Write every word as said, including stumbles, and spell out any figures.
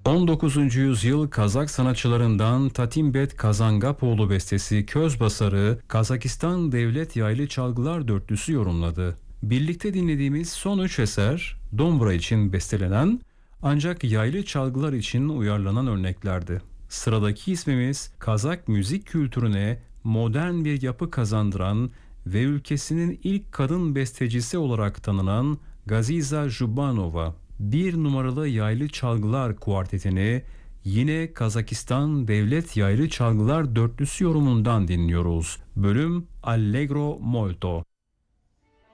on dokuzuncu yüzyıl Kazak sanatçılarından Tatimbet Kazangapoğlu bestesi Közbasar'ı Kazakistan Devlet Yaylı Çalgılar Dörtlüsü yorumladı. Birlikte dinlediğimiz son üç eser Dombra için bestelenen ancak yaylı çalgılar için uyarlanan örneklerdi. Sıradaki ismimiz Kazak müzik kültürüne modern bir yapı kazandıran ve ülkesinin ilk kadın bestecisi olarak tanınan Gaziza Jubanova. Bir numaralı yaylı çalgılar kuartetini yine Kazakistan Devlet Yaylı Çalgılar Dörtlüsü yorumundan dinliyoruz. Bölüm Allegro Molto.